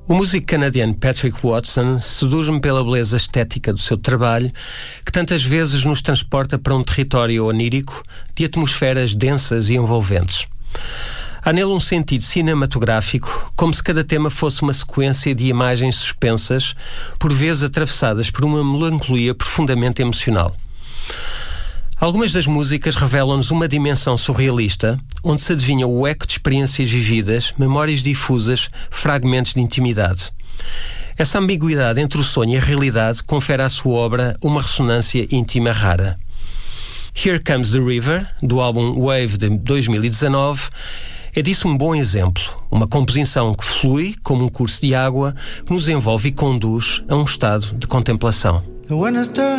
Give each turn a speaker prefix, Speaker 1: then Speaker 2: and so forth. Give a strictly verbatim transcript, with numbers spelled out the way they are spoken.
Speaker 1: O músico canadiano Patrick Watson seduz-me pela beleza estética do seu trabalho, que tantas vezes nos transporta para um território onírico de atmosferas densas e envolventes. Há nele um sentido cinematográfico, como se cada tema fosse uma sequência de imagens suspensas, por vezes atravessadas por uma melancolia profundamente emocional. Algumas das músicas revelam-nos uma dimensão surrealista, onde se adivinha o eco de experiências vividas, memórias difusas, fragmentos de intimidade. Essa ambiguidade entre o sonho e a realidade confere à sua obra uma ressonância íntima rara. Here Comes the River, do álbum Wave de dois mil e dezanove, é disso um bom exemplo. Uma composição que flui como um curso de água, que nos envolve e conduz a um estado de contemplação.